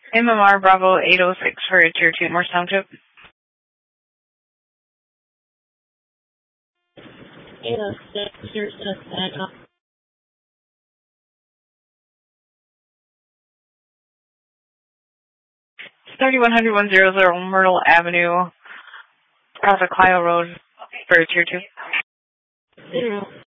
MMR Bravo 806 for Tier 2 Morse Township. 806, your suspect. 3100 100 Myrtle Avenue, across Clio Road for Tier 2. 0.